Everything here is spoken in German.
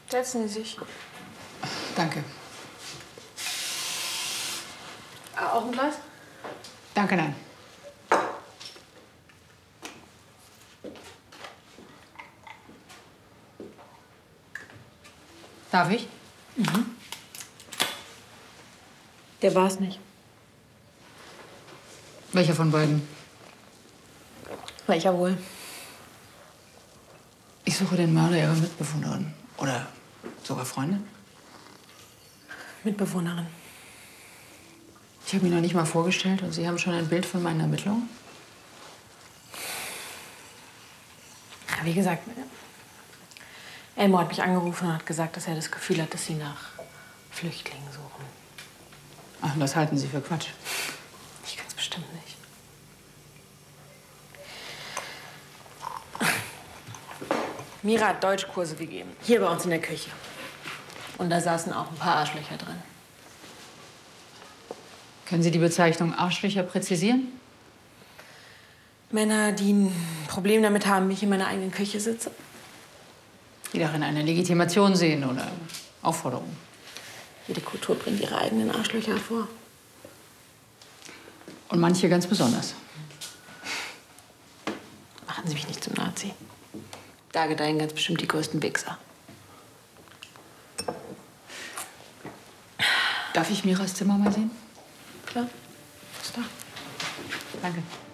Setzen Sie sich. Danke. Auch ein Glas? Danke, nein. Darf ich? Mhm. Der war's nicht. Welcher von beiden? Welcher wohl? Ich suche den Mörder Ihrer Mitbewohnerin. Oder sogar Freundin. Mitbewohnerin. Ich habe ihn noch nicht mal vorgestellt und Sie haben schon ein Bild von meinen Ermittlungen? Ja, wie gesagt, Elmo hat mich angerufen und hat gesagt, dass er das Gefühl hat, dass Sie nach Flüchtlingen suchen. Ach, das halten Sie für Quatsch. Ich kann es bestimmt nicht. Mira hat Deutschkurse gegeben. Hier bei uns in der Küche. Und da saßen auch ein paar Arschlöcher drin. Können Sie die Bezeichnung Arschlöcher präzisieren? Männer, die ein Problem damit haben, wie ich in meiner eigenen Küche sitze. Die darin eine Legitimation sehen oder Aufforderung. Jede Kultur bringt ihre eigenen Arschlöcher hervor. Und manche ganz besonders. Machen Sie mich nicht zum Nazi. Da gedeihen ganz bestimmt die größten Wichser. Darf ich Miras Zimmer mal sehen? Klar. Ist da. Danke.